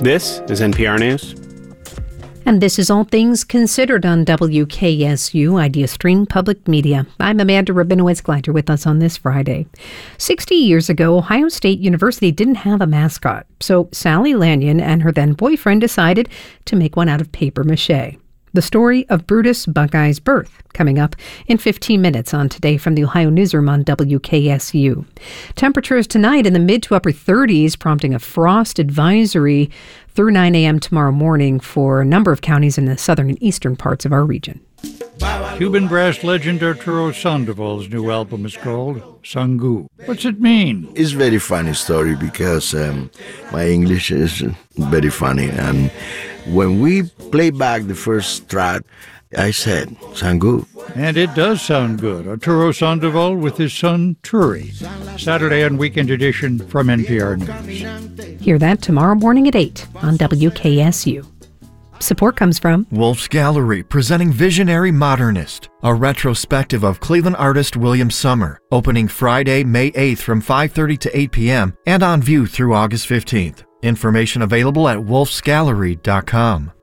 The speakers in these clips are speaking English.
This is NPR News. And this is All Things Considered on WKSU Idea Stream Public Media. I'm Amanda Rabinowitz. Glad you're with us on this Friday. 60 years ago, Ohio State University didn't have a mascot, so Sally Lanyon and her then boyfriend decided to make one out of paper mache. The story of Brutus Buckeye's birth, coming up in 15 minutes on Today from the Ohio Newsroom on WKSU. Temperatures tonight in the mid to upper 30s, prompting a frost advisory through 9 a.m. tomorrow morning for a number of counties in the southern and eastern parts of our region. Cuban brass legend Arturo Sandoval's new album is called Sangu. What's it mean? It's a very funny story because my English is very funny. And when we play back the first track, I said, Sangu. And it does sound good. Arturo Sandoval with his son, Turi. Saturday and Weekend Edition from NPR News. Hear that tomorrow morning at 8 on WKSU. Support comes from Wolf's Gallery, presenting Visionary Modernist, a retrospective of Cleveland artist William Summer, opening Friday, May 8th from 5:30 to 8 p.m. and on view through August 15th. Information available at wolfsgallery.com.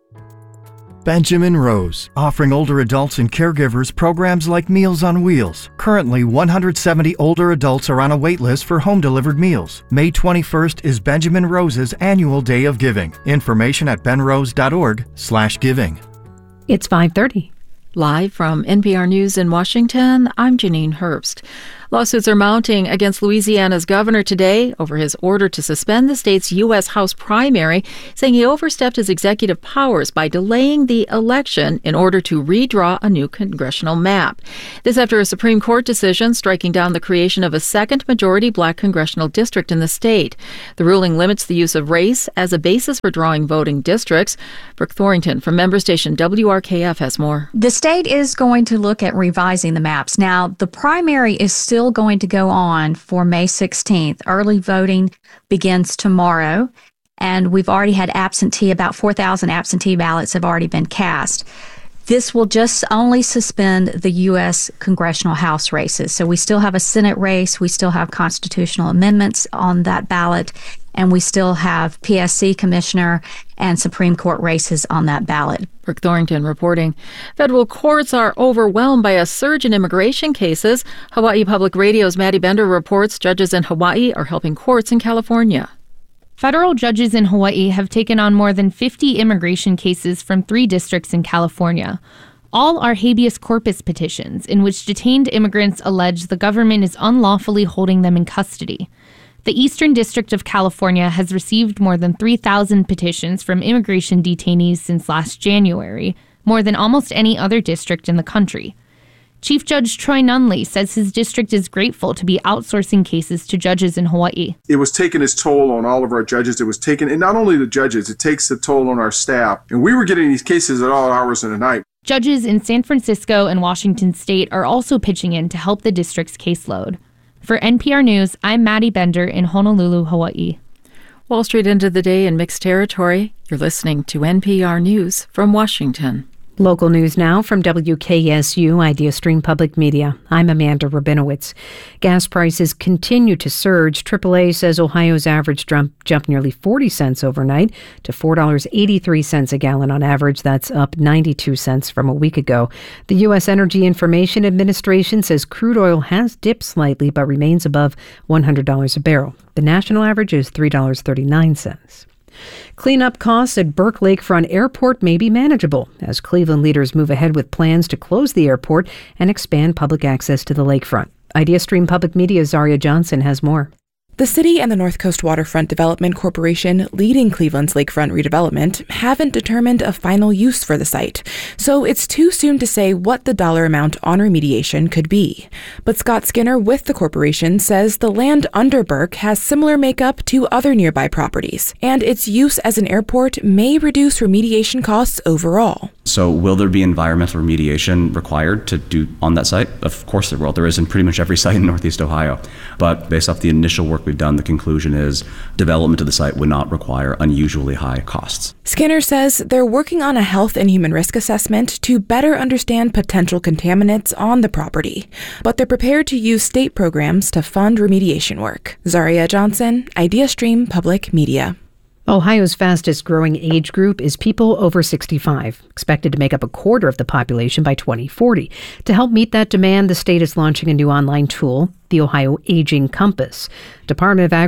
Benjamin Rose, offering older adults and caregivers programs like Meals on Wheels. Currently, 170 older adults are on a wait list for home-delivered meals. May 21st is Benjamin Rose's annual Day of Giving. Information at benrose.org/giving. It's 5:30. Live from NPR News in Washington, I'm Janine Herbst. Lawsuits are mounting against Louisiana's governor today over his order to suspend the state's U.S. House primary, saying he overstepped his executive powers by delaying the election in order to redraw a new congressional map. This after a Supreme Court decision striking down the creation of a second majority black congressional district in the state. The ruling limits the use of race as a basis for drawing voting districts. Brooke Thorrington from member station WRKF has more. The state is going to look at revising the maps. Now, the primary is still going to go on for May 16th. Early voting begins tomorrow, and we've already had about 4,000 absentee ballots have already been cast. This will just only suspend the U.S. congressional House races. So we still have a Senate race, we still have constitutional amendments on that ballot, and we still have PSC commissioner and Supreme Court races on that ballot. Brooke Thorrington reporting. Federal courts are overwhelmed by a surge in immigration cases. Hawaii Public Radio's Maddie Bender reports judges in Hawaii are helping courts in California. Federal judges in Hawaii have taken on more than 50 immigration cases from 3 districts in California. All are habeas corpus petitions in which detained immigrants allege the government is unlawfully holding them in custody. The Eastern District of California has received more than 3,000 petitions from immigration detainees since last January, more than almost any other district in the country. Chief Judge Troy Nunley says his district is grateful to be outsourcing cases to judges in Hawaii. It was taking its toll on all of our judges. And not only the judges, it takes a toll on our staff. And we were getting these cases at all hours of the night. Judges in San Francisco and Washington State are also pitching in to help the district's caseload. For NPR News, I'm Maddie Bender in Honolulu, Hawaii. Wall Street ended the day in mixed territory. You're listening to NPR News from Washington. Local news now from WKSU Idea Stream Public Media. I'm Amanda Rabinowitz. Gas prices continue to surge. AAA says Ohio's average jumped nearly 40 cents overnight to $4.83 a gallon on average. That's up 92 cents from a week ago. The U.S. Energy Information Administration says crude oil has dipped slightly but remains above $100 a barrel. The national average is $3.39. Cleanup costs at Burke Lakefront Airport may be manageable as Cleveland leaders move ahead with plans to close the airport and expand public access to the lakefront. Idea Stream Public Media's Zaria Johnson has more. The city and the North Coast Waterfront Development Corporation, leading Cleveland's lakefront redevelopment, haven't determined a final use for the site, so it's too soon to say what the dollar amount on remediation could be. But Scott Skinner with the corporation says the land under Burke has similar makeup to other nearby properties, and its use as an airport may reduce remediation costs overall. So will there be environmental remediation required to do on that site? Of course there will. There is in pretty much every site in Northeast Ohio. But based off the initial work we've done, the conclusion is development of the site would not require unusually high costs. Skinner says they're working on a health and human risk assessment to better understand potential contaminants on the property, but they're prepared to use state programs to fund remediation work. Zaria Johnson, Idea Stream Public Media. Ohio's fastest growing age group is people over 65, expected to make up a quarter of the population by 2040. To help meet that demand, the state is launching a new online tool, the Ohio Aging Compass. Department of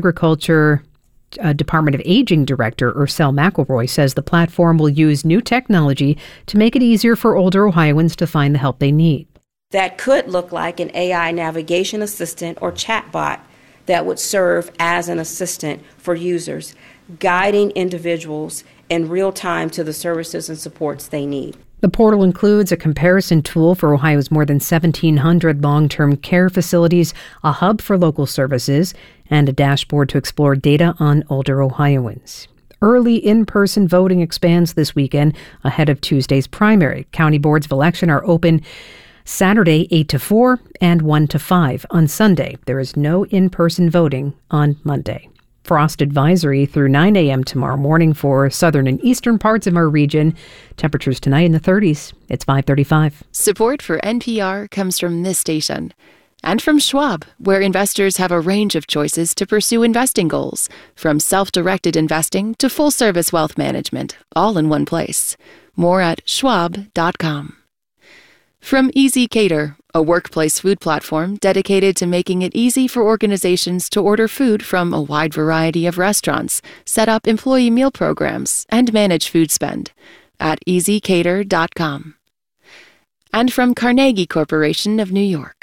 Aging Director Ursel McElroy says the platform will use new technology to make it easier for older Ohioans to find the help they need. That could look like an AI navigation assistant or chatbot that would serve as an assistant for users, guiding individuals in real time to the services and supports they need. The portal includes a comparison tool for Ohio's more than 1,700 long-term care facilities, a hub for local services, and a dashboard to explore data on older Ohioans. Early in-person voting expands this weekend ahead of Tuesday's primary. County boards of election are open Saturday 8 to 4 and 1 to 5 on Sunday. There is no in-person voting on Monday. Frost advisory through 9 a.m. tomorrow morning for southern and eastern parts of our region. Temperatures tonight in the 30s. It's 5:35. Support for NPR comes from this station and from Schwab, where investors have a range of choices to pursue investing goals, from self-directed investing to full-service wealth management, all in one place. More at schwab.com. From Easy Cater, a workplace food platform dedicated to making it easy for organizations to order food from a wide variety of restaurants, set up employee meal programs, and manage food spend at easycater.com. And from Carnegie Corporation of New York.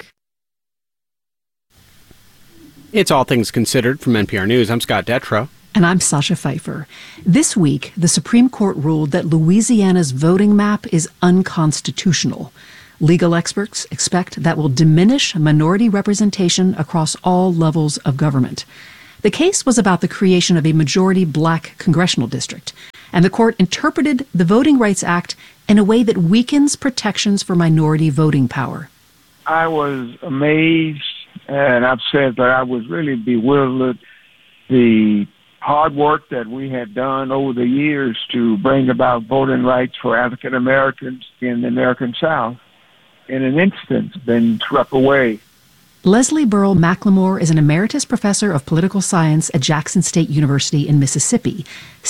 It's All Things Considered from NPR News. I'm Scott Detrow. And I'm Sasha Pfeiffer. This week, the Supreme Court ruled that Louisiana's voting map is unconstitutional. Legal experts expect that will diminish minority representation across all levels of government. The case was about the creation of a majority black congressional district, and the court interpreted the Voting Rights Act in a way that weakens protections for minority voting power. I was amazed and upset, but I was really bewildered. The hard work that we had done over the years to bring about voting rights for African Americans in the American South, in an instant, been swept away. Leslie Burrell McLemore is an emeritus professor of political science at Jackson State University in Mississippi.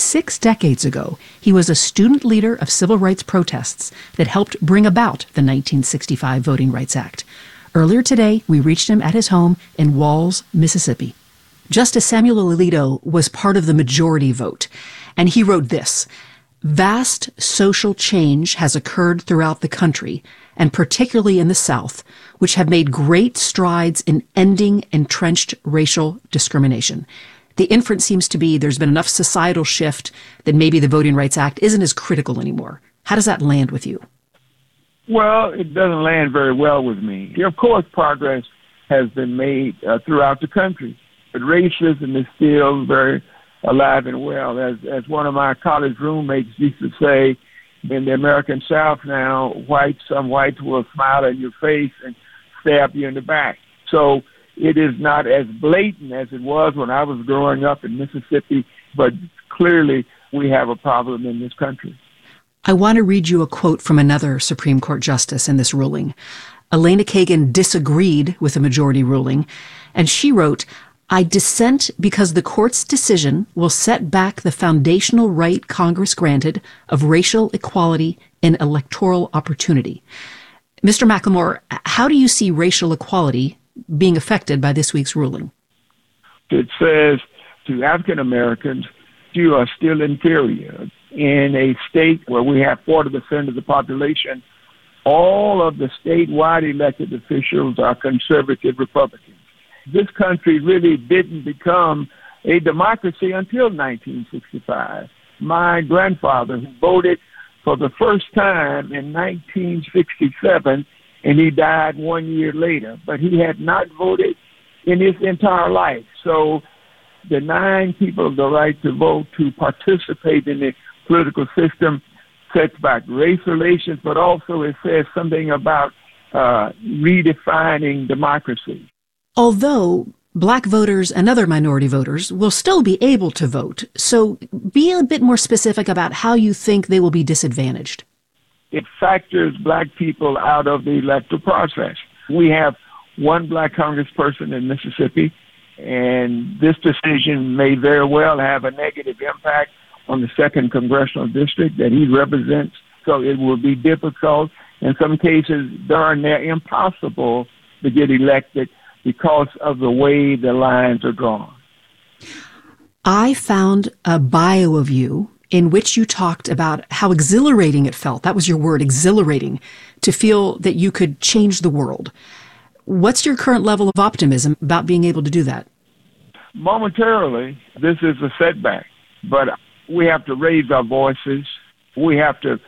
6 decades ago, he was a student leader of civil rights protests that helped bring about the 1965 Voting Rights Act. Earlier today, we reached him at his home in Walls, Mississippi. Justice Samuel Alito was part of the majority vote, and he wrote this: "Vast social change has occurred throughout the country, and particularly in the South, which have made great strides in ending entrenched racial discrimination. The inference seems to be there's been enough societal shift that maybe the Voting Rights Act isn't as critical anymore." How does that land with you? Well, it doesn't land very well with me. Of course, progress has been made throughout the country, but racism is still very alive and well. As one of my college roommates used to say, in the American South now, some whites will smile in your face and stab you in the back. So it is not as blatant as it was when I was growing up in Mississippi, but clearly we have a problem in this country. I want to read you a quote from another Supreme Court justice in this ruling. Elena Kagan disagreed with the majority ruling, and she wrote, "I dissent because the court's decision will set back the foundational right Congress granted of racial equality and electoral opportunity." Mr. McLemore, how do you see racial equality being affected by this week's ruling? It says to African Americans, you are still inferior. In a state where we have 40% of the population, all of the statewide elected officials are conservative Republicans. This country really didn't become a democracy until 1965. My grandfather, who voted for the first time in 1967, and he died 1 year later, but he had not voted in his entire life. So denying people the right to vote, to participate in the political system, sets back race relations, but also it says something about redefining democracy. Although black voters and other minority voters will still be able to vote, so be a bit more specific about how you think they will be disadvantaged. It factors black people out of the electoral process. We have one black congressperson in Mississippi, and this decision may very well have a negative impact on the 2nd Congressional District that he represents. So it will be difficult. In some cases, darn near impossible to get elected because of the way the lines are drawn. I found a bio of you in which you talked about how exhilarating it felt. That was your word, exhilarating, to feel that you could change the world. What's your current level of optimism about being able to do that? Momentarily, this is a setback, but we have to raise our voices. We have to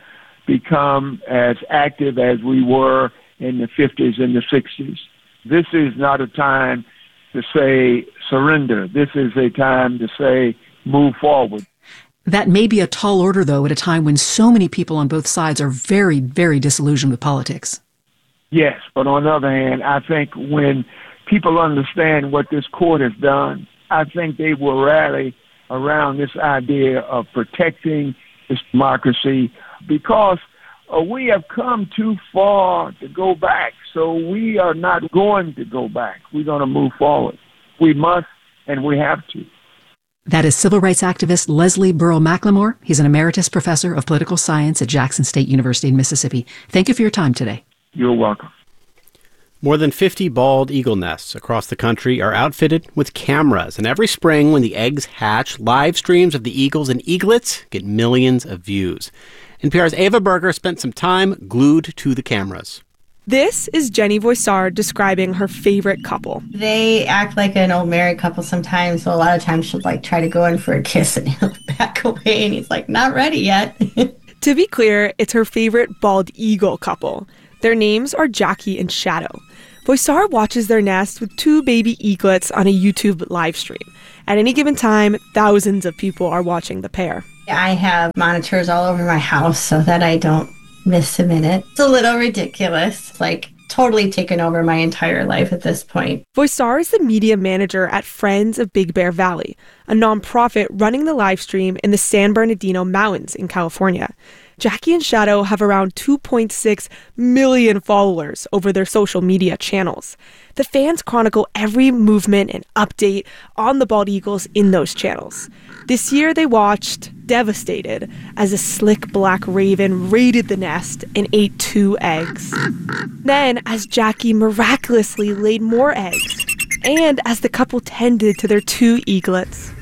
become as active as we were in the 50s and the 60s. This is not a time to say surrender. This is a time to say move forward. That may be a tall order, though, at a time when so many people on both sides are very, very disillusioned with politics. Yes, but on the other hand, I think when people understand what this court has done, I think they will rally around this idea of protecting this democracy, because we have come too far to go back. So we are not going to go back. We're going to move forward. We must, and we have to. That is civil rights activist Leslie Burrell McLemore. He's an emeritus professor of political science at Jackson State University in Mississippi. Thank you for your time today. You're welcome. More than 50 bald eagle nests across the country are outfitted with cameras. And every spring when the eggs hatch, live streams of the eagles and eaglets get millions of views. NPR's Ava Berger spent some time glued to the cameras. This is Jenny Voisard describing her favorite couple. They act like an old married couple sometimes, so a lot of times she'll try to go in for a kiss and he'll back away and he's like, not ready yet. To be clear, it's her favorite bald eagle couple. Their names are Jackie and Shadow. Voisard watches their nest with 2 baby eaglets on a YouTube live stream. At any given time, thousands of people are watching the pair. I have monitors all over my house so that I don't miss a minute. It's a little ridiculous. It's totally taken over my entire life at this point. Voisard is the media manager at Friends of Big Bear Valley, a nonprofit running the live stream in the San Bernardino Mountains in California. Jackie and Shadow have around 2.6 million followers over their social media channels. The fans chronicle every movement and update on the bald eagles in those channels. This year they watched, devastated, as a slick black raven raided the nest and ate 2 eggs. Then, as Jackie miraculously laid more eggs, and as the couple tended to their 2 eaglets.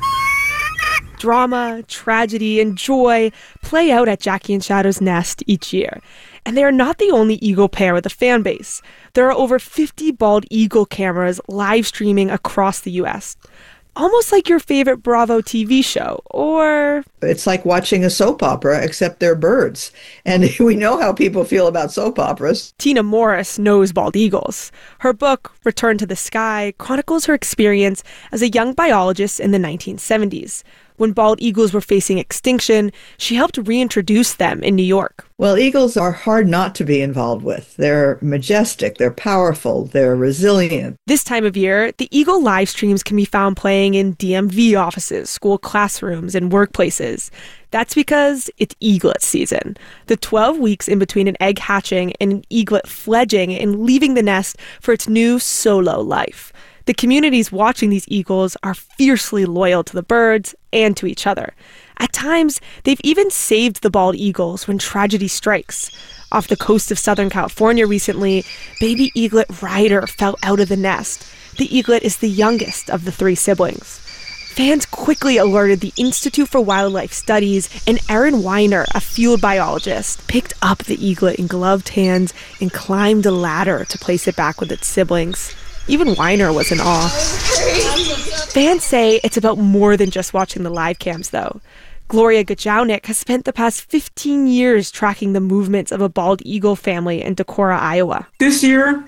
Drama, tragedy, and joy play out at Jackie and Shadow's nest each year. And they are not the only eagle pair with a fan base. There are over 50 bald eagle cameras live streaming across the U.S. Almost like your favorite Bravo TV show, or... It's like watching a soap opera, except they're birds. And we know how people feel about soap operas. Tina Morris knows bald eagles. Her book, Return to the Sky, chronicles her experience as a young biologist in the 1970s. When bald eagles were facing extinction, she helped reintroduce them in New York. Well, eagles are hard not to be involved with. They're majestic, they're powerful, they're resilient. This time of year, the eagle live streams can be found playing in DMV offices, school classrooms, and workplaces. That's because it's eaglet season. The 12 weeks in between an egg hatching and an eaglet fledging and leaving the nest for its new solo life. The communities watching these eagles are fiercely loyal to the birds and to each other. At times, they've even saved the bald eagles when tragedy strikes. Off the coast of Southern California recently, baby eaglet Ryder fell out of the nest. The eaglet is the youngest of the 3 siblings. Fans quickly alerted the Institute for Wildlife Studies, and Erin Weiner, a field biologist, picked up the eaglet in gloved hands and climbed a ladder to place it back with its siblings. Even Weiner was in awe. Fans say it's about more than just watching the live cams, though. Gloria Gajownik has spent the past 15 years tracking the movements of a bald eagle family in Decorah, Iowa. This year,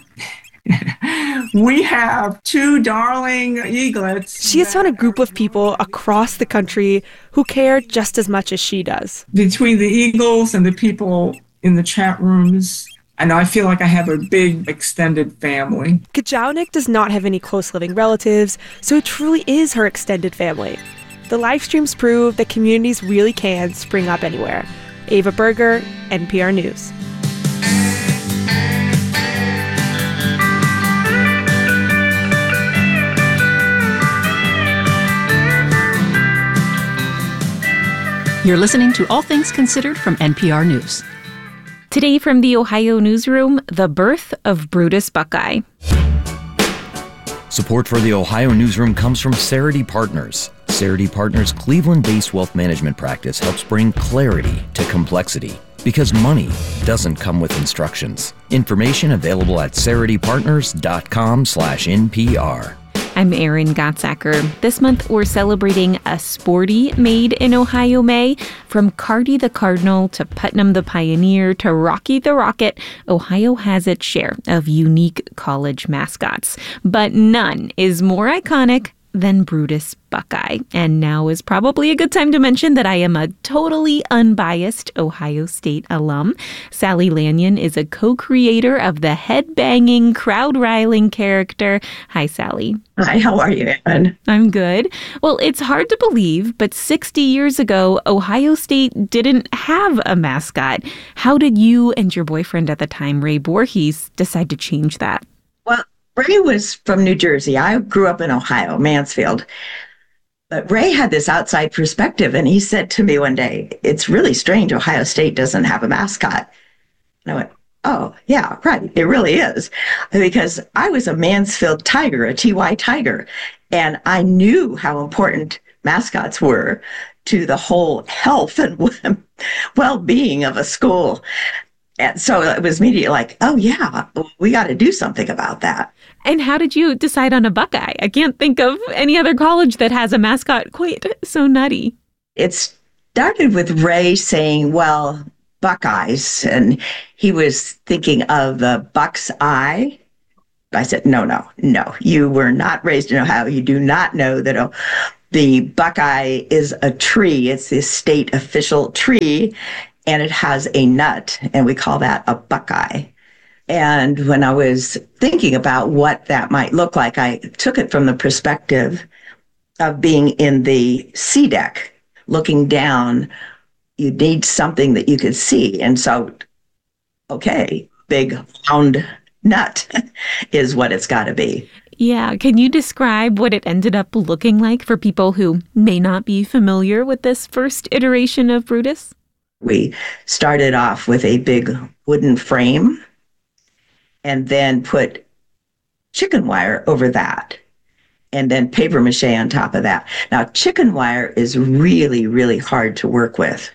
we have 2 darling eaglets. She has found a group of people across the country who care just as much as she does. Between the eagles and the people in the chat rooms, and I feel like I have a big extended family. Gajownik does not have any close living relatives, so it truly is her extended family. The live streams prove that communities really can spring up anywhere. Ava Berger, NPR News. You're listening to All Things Considered from NPR News. Today from the Ohio newsroom, the birth of Brutus Buckeye. Support for the Ohio newsroom comes from Cerity Partners. Cerity Partners' Cleveland-based wealth management practice helps bring clarity to complexity. Because money doesn't come with instructions. Information available at CerityPartners.com/NPR. I'm Erin Gottsacker. This month, we're celebrating a sporty Made in Ohio May. From Cardi the Cardinal to Putnam the Pioneer to Rocky the Rocket, Ohio has its share of unique college mascots. But none is more iconic than Brutus Buckeye. And now is probably a good time to mention that I am a totally unbiased Ohio State alum. Sally Lanyon is a co-creator of the head-banging, crowd-riling character. Hi, Sally. Hi, how are you, Erin? I'm good. Well, it's hard to believe, but 60 years ago, Ohio State didn't have a mascot. How did you and your boyfriend at the time, Ray Voorhees, decide to change that? Well, Ray was from New Jersey. I grew up in Ohio, Mansfield. But Ray had this outside perspective, and he said to me one day, "It's really strange Ohio State doesn't have a mascot." And I went, "Oh, yeah, right. It really is." Because I was a Mansfield Tiger, a TY Tiger, and I knew how important mascots were to the whole health and well-being of a school. And so it was immediately like, oh, yeah, we got to do something about that. And how did you decide on a Buckeye? I can't think of any other college that has a mascot quite so nutty. It started with Ray saying, well, Buckeyes, and he was thinking of the Buck's Eye. I said, no, you were not raised in Ohio. You do not know that the Buckeye is a tree. It's the state official tree, and it has a nut, and we call that a Buckeye. And when I was thinking about what that might look like, I took it from the perspective of being in the C deck, looking down. You need something that you could see. And so, okay, big round nut is what it's got to be. Yeah. Can you describe what it ended up looking like for people who may not be familiar with this first iteration of Brutus? We started off with a big wooden frame and then put chicken wire over that and then paper mache on top of that. Now, chicken wire is really, really hard to work with.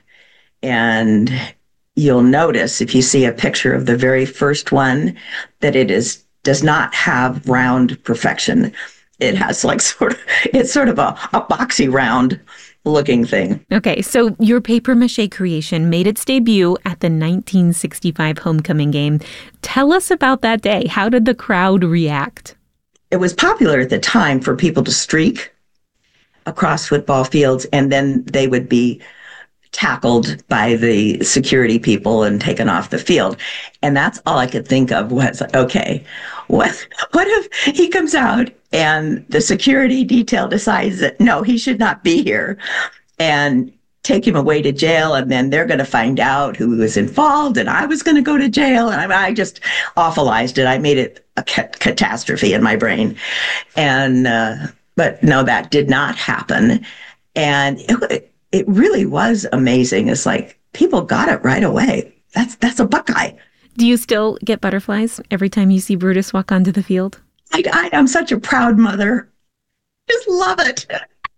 And you'll notice if you see a picture of the very first one that it does not have round perfection. It has it's sort of a boxy round looking thing. Okay, so your paper mache creation made its debut at the 1965 homecoming game. Tell us about that day. How did the crowd react? It was popular at the time for people to streak across football fields, and then they would be tackled by the security people and taken off the field. And that's all I could think of was, okay, what if he comes out and the security detail decides that, no, he should not be here, and take him away to jail, and then they're going to find out who was involved, and I was going to go to jail, and I just awfulized it. I made it a catastrophe in my brain. And but no, that did not happen. And it really was amazing. It's like people got it right away. That's a Buckeye. Do you still get butterflies every time you see Brutus walk onto the field? I'm such a proud mother. Just love it.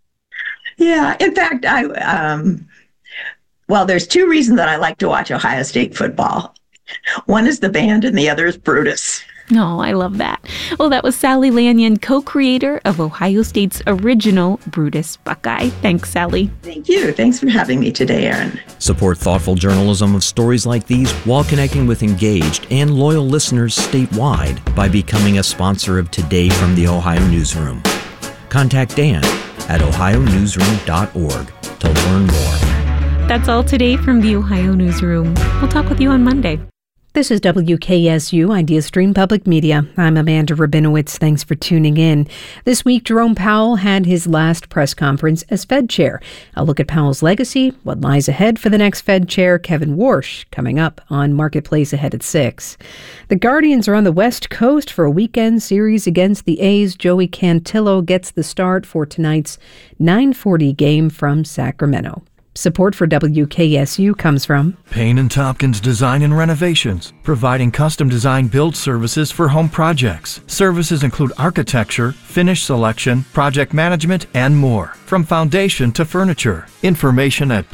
Yeah. In fact, there's two reasons that I like to watch Ohio State football. One is the band and the other is Brutus. Oh, I love that. Well, that was Sally Lanyon, co-creator of Ohio State's original Brutus Buckeye. Thanks, Sally. Thank you. Thanks for having me today, Erin. Support thoughtful journalism of stories like these while connecting with engaged and loyal listeners statewide by becoming a sponsor of Today from the Ohio Newsroom. Contact Dan at ohionewsroom.org to learn more. That's all today from the Ohio Newsroom. We'll talk with you on Monday. This is WKSU Idea Stream Public Media. I'm Amanda Rabinowitz. Thanks for tuning in. This week, Jerome Powell had his last press conference as Fed chair. A look at Powell's legacy, what lies ahead for the next Fed chair, Kevin Warsh, coming up on Marketplace ahead at 6. The Guardians are on the West Coast for a weekend series against the A's. Joey Cantillo gets the start for tonight's 9:40 game from Sacramento. Support for WKSU comes from Payne & Tompkins Design and Renovations, providing custom design build services for home projects. Services include architecture, finish selection, project management, and more. From foundation to furniture. Information at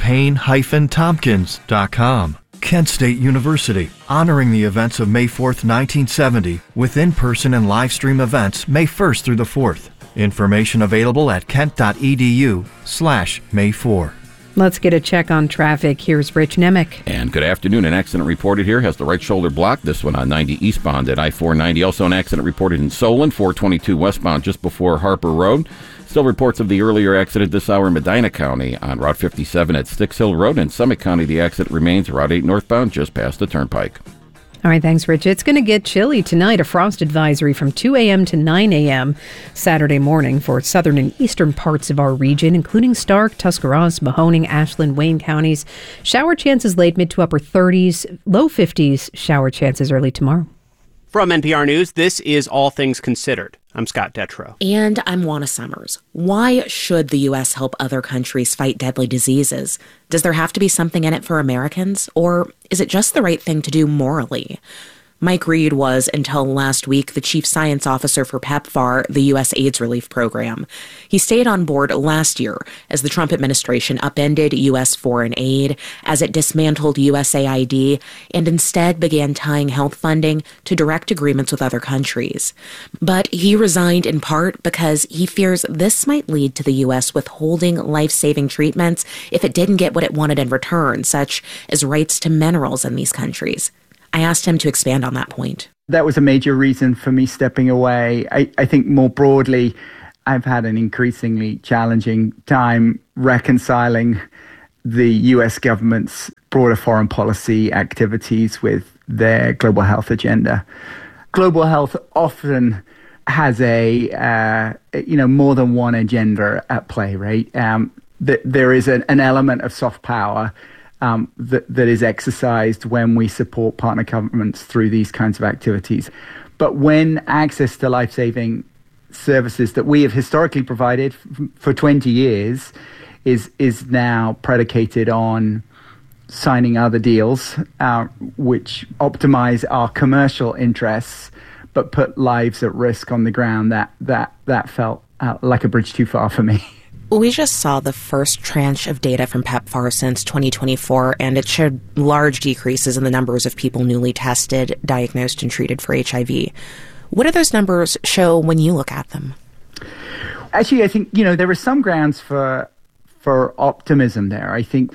payne-tompkins.com. Kent State University, honoring the events of May 4th, 1970, with in-person and live stream events May 1st through the 4th. Information available at kent.edu/May 4. Let's get a check on traffic. Here's Rich Nemec. And good afternoon. An accident reported here has the right shoulder blocked. This one on 90 eastbound at I-490. Also an accident reported in Solon, 422 westbound just before Harper Road. Still reports of the earlier accident this hour in Medina County on Route 57 at Sticks Hill Road. In Summit County, the accident remains Route 8 northbound just past the Turnpike. All right, thanks, Rich. It's going to get chilly tonight. A frost advisory from 2 a.m. to 9 a.m. Saturday morning for southern and eastern parts of our region, including Stark, Tuscarawas, Mahoning, Ashland, Wayne counties. Shower chances late, mid to upper 30s, low 50s. Shower chances early tomorrow. From NPR News, this is All Things Considered. I'm Scott Detrow. And I'm Juana Summers. Why should the U.S. help other countries fight deadly diseases? Does there have to be something in it for Americans? Or is it just the right thing to do morally? Mike Reed was, until last week, the chief science officer for PEPFAR, the U.S. AIDS relief program. He stayed on board last year as the Trump administration upended U.S. foreign aid, as it dismantled USAID, and instead began tying health funding to direct agreements with other countries. But he resigned in part because he fears this might lead to the U.S. withholding life-saving treatments if it didn't get what it wanted in return, such as rights to minerals in these countries. I asked him to expand on that point. That was a major reason for me stepping away. I think more broadly, I've had an increasingly challenging time reconciling the U.S. government's broader foreign policy activities with their global health agenda. Global health often has a, more than one agenda at play, right? There is an element of soft power that is exercised when we support partner governments through these kinds of activities. But when access to life-saving services that we have historically provided for 20 years is now predicated on signing other deals, which optimize our commercial interests, but put lives at risk on the ground, that felt like a bridge too far for me. We just saw the first tranche of data from PEPFAR since 2024, and it showed large decreases in the numbers of people newly tested, diagnosed, and treated for HIV. What do those numbers show when you look at them? Actually, I think, there are some grounds for optimism there. I think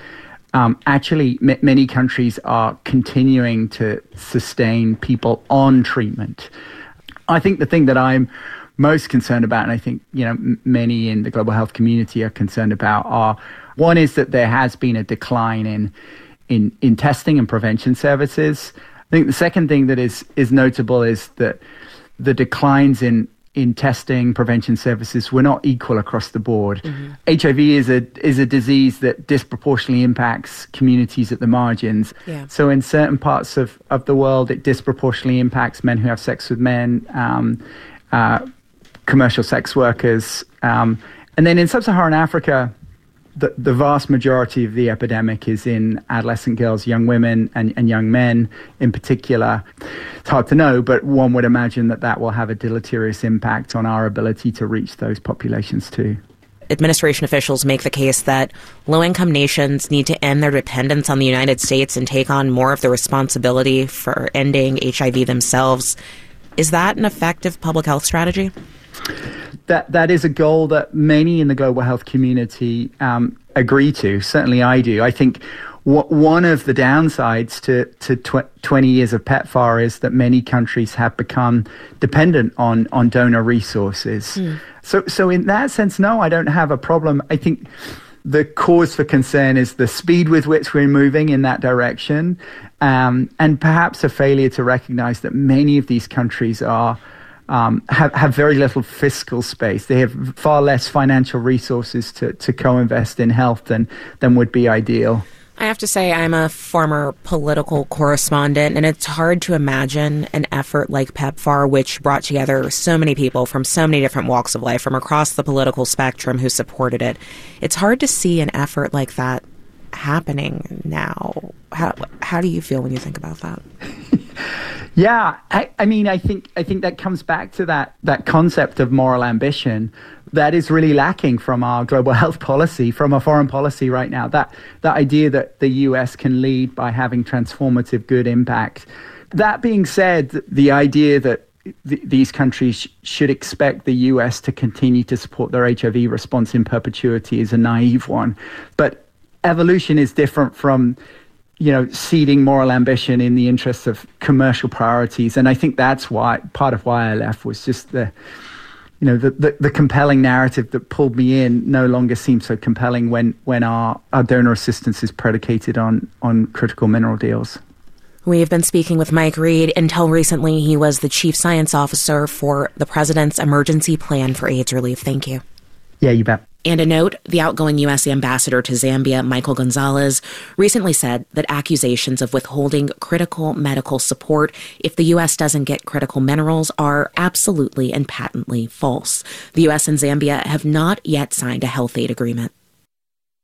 many countries are continuing to sustain people on treatment. I think the thing that I'm most concerned about, and I think many in the global health community are concerned about, are one is that there has been a decline in testing and prevention services. I think the second thing that is notable is that the declines in testing prevention services were not equal across the board. Mm-hmm. HIV is a disease that disproportionately impacts communities at the margins. Yeah. So in certain parts of the world, it disproportionately impacts men who have sex with men, commercial sex workers. And then in sub-Saharan Africa, the vast majority of the epidemic is in adolescent girls, young women, and young men in particular. It's hard to know, but one would imagine that will have a deleterious impact on our ability to reach those populations too. Administration officials make the case that low-income nations need to end their dependence on the United States and take on more of the responsibility for ending HIV themselves. Is that an effective public health strategy? That is a goal that many in the global health community agree to. Certainly I do. I think one of the downsides to 20 years of PEPFAR is that many countries have become dependent on donor resources. So in that sense, no, I don't have a problem. I think the cause for concern is the speed with which we're moving in that direction, and perhaps a failure to recognize that many of these countries are have very little fiscal space. They have far less financial resources to co-invest in health than would be ideal. I have to say I'm a former political correspondent, and it's hard to imagine an effort like PEPFAR, which brought together so many people from so many different walks of life from across the political spectrum who supported it. It's hard to see an effort like that happening now. How do you feel when you think about that? Yeah, I mean, I think that comes back to that concept of moral ambition that is really lacking from our global health policy, from our foreign policy right now. That idea that the US can lead by having transformative good impact. That being said, the idea that these countries should expect the US to continue to support their HIV response in perpetuity is a naive one. But evolution is different from, ceding moral ambition in the interests of commercial priorities. And I think that's why part of why I left was just the compelling narrative that pulled me in no longer seems so compelling when our donor assistance is predicated on critical mineral deals. We have been speaking with Mike Reed. Until recently, he was the chief science officer for the President's Emergency Plan for AIDS Relief. Thank you. Yeah, you bet. And a note, the outgoing U.S. ambassador to Zambia, Michael Gonzalez, recently said that accusations of withholding critical medical support if the U.S. doesn't get critical minerals are absolutely and patently false. The U.S. and Zambia have not yet signed a health aid agreement.